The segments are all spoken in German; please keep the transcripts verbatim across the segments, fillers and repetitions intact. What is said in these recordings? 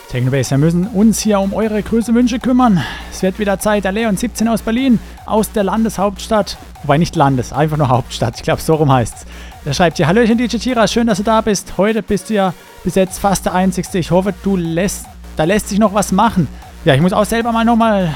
Technobase, wir müssen uns hier um eure größten Wünsche kümmern. Es wird wieder Zeit. Der Leon siebzehn aus Berlin, aus der Landeshauptstadt. Wobei nicht Landes, einfach nur Hauptstadt. Ich glaube, so rum heißt es. Der schreibt hier: Hallöchen D J Tira, schön, dass du da bist. Heute bist du ja bis jetzt fast der Einzigste. Ich hoffe, du lässt, da lässt sich noch was machen. Ja, ich muss auch selber mal nochmal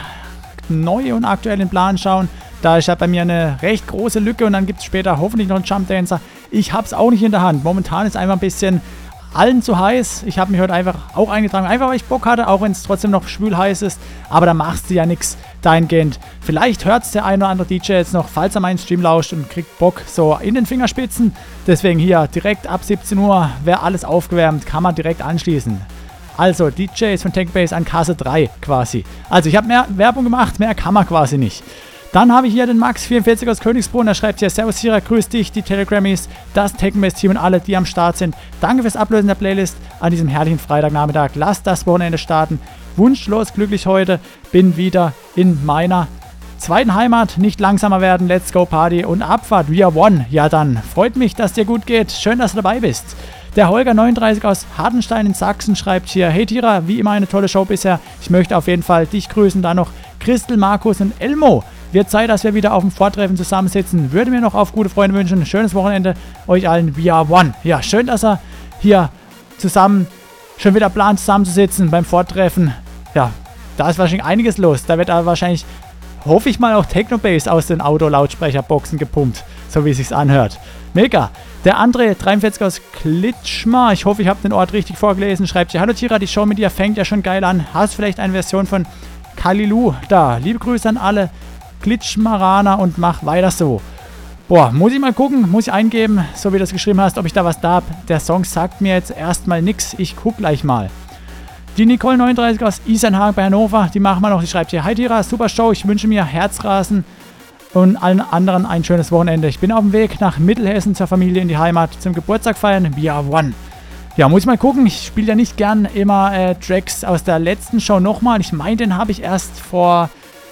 neu und aktuell den Plan schauen. Da ist ja bei mir eine recht große Lücke und dann gibt es später hoffentlich noch einen Jump Dancer. Ich habe es auch nicht in der Hand. Momentan ist einfach ein bisschen allen zu heiß. Ich habe mich heute einfach auch eingetragen, einfach weil ich Bock hatte, auch wenn es trotzdem noch schwül heiß ist. Aber da machst du ja nichts dahingehend. Vielleicht hört es der ein oder andere D J jetzt noch, falls er meinen Stream lauscht und kriegt Bock so in den Fingerspitzen. Deswegen hier direkt ab siebzehn Uhr, wäre alles aufgewärmt, kann man direkt anschließen. Also D Js von Technobase an Kasse drei quasi. Also ich habe mehr Werbung gemacht, mehr kann man quasi nicht. Dann habe ich hier den Max vierundvierzig aus Königsbrunn, der schreibt hier: Servus Tira, grüß dich, die Telegrammies, das Technobase-Team und alle, die am Start sind. Danke fürs Ablösen der Playlist an diesem herrlichen Freitagnachmittag. Lasst das Wochenende starten. Wunschlos glücklich heute. Bin wieder in meiner zweiten Heimat. Nicht langsamer werden. Let's go Party und Abfahrt. We are one. Ja dann. Freut mich, dass dir gut geht. Schön, dass du dabei bist. Der Holger neununddreißig aus Hartenstein in Sachsen schreibt hier: Hey Tira, wie immer eine tolle Show bisher. Ich möchte auf jeden Fall dich grüßen. Dann noch Christel, Markus und Elmo. Wird Zeit, dass wir wieder auf dem Vortreffen zusammensitzen. Würde mir noch auf gute Freunde wünschen. Schönes Wochenende euch allen. We are one. Ja, schön, dass er hier zusammen schon wieder plant, zusammenzusitzen beim Vortreffen. Ja, da ist wahrscheinlich einiges los. Da wird aber wahrscheinlich, hoffe ich mal, auch Technobase aus den Auto-Lautsprecherboxen gepumpt. So wie es sich anhört. Mega. Der André dreiundvierzig aus Klitschmar, ich hoffe, ich habe den Ort richtig vorgelesen, schreibt hier: Hallo Tira, die Show mit dir fängt ja schon geil an. Hast vielleicht eine Version von Kalilu da? Liebe Grüße an alle Klitschmaraner und mach weiter so. Boah, muss ich mal gucken, muss ich eingeben, so wie du das geschrieben hast, ob ich da was da habe. Der Song sagt mir jetzt erstmal nichts, ich guck gleich mal. Die Nicole neununddreißig aus Isernhagen bei Hannover, die machen wir noch, die schreibt hier: Hi Tira, super Show, ich wünsche mir Herzrasen und allen anderen ein schönes Wochenende. Ich bin auf dem Weg nach Mittelhessen zur Familie in die Heimat zum Geburtstag feiern. We are one. Ja, muss ich mal gucken, ich spiele ja nicht gern immer äh, Tracks aus der letzten Show nochmal. Ich meine, den habe ich erst vor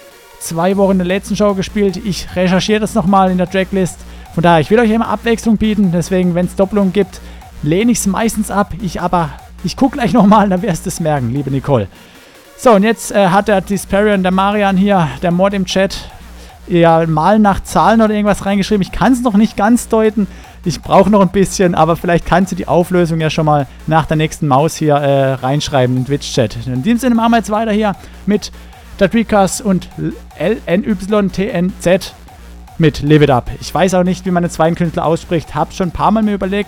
zwei Wochen in der letzten Show gespielt. Ich recherchiere das nochmal in der Tracklist. Von daher, ich will euch immer Abwechslung bieten. Deswegen, wenn es Doppelungen gibt, lehne ich es meistens ab. Ich aber, ich gucke gleich nochmal, dann wirst du es merken, liebe Nicole. So, und jetzt äh, hat der Disparion, der Marian hier, der Mod im Chat, ja, mal nach Zahlen oder irgendwas reingeschrieben. Ich kann es noch nicht ganz deuten. Ich brauche noch ein bisschen, aber vielleicht kannst du die Auflösung ja schon mal nach der nächsten Maus hier äh, reinschreiben in Twitch-Chat. In diesem Sinne machen wir jetzt weiter hier mit Datrikas und L N Y T N Z mit Live It Up. Ich weiß auch nicht, wie man den zweiten Künstler ausspricht. Hab schon ein paar Mal mir überlegt,